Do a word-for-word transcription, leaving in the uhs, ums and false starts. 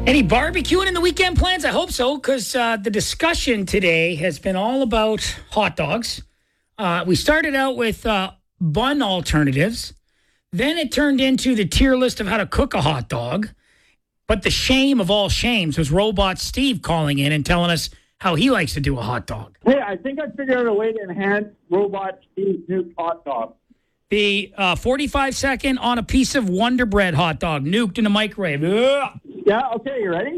Any barbecuing in the weekend plans? I hope so, because uh, the discussion today has been all about hot dogs. Uh, we started out with uh, bun alternatives. Then it turned into the tier list of how to cook a hot dog. But the shame of all shames was Robot Steve calling in and telling us how he likes to do a hot dog. Hey, I think I figured out a way to enhance Robot Steve's new hot dog. The uh, forty-five second on a piece of Wonder Bread hot dog, nuked in the microwave. Ugh. Yeah, okay, you ready?